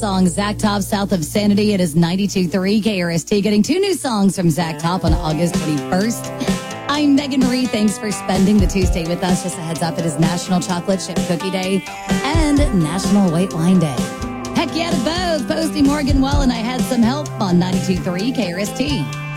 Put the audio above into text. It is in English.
Song Zach Top, South of Sanity. It is 92.3 KRST. Getting two new songs from Zach Top on August 21st. I'm Megan Marie. Thanks for spending the Tuesday with us. Just a heads up, it is National Chocolate Chip Cookie Day and National White Wine Day. Heck yeah to both. Posty Morgan Well, and I had some help on 92.3 KRST.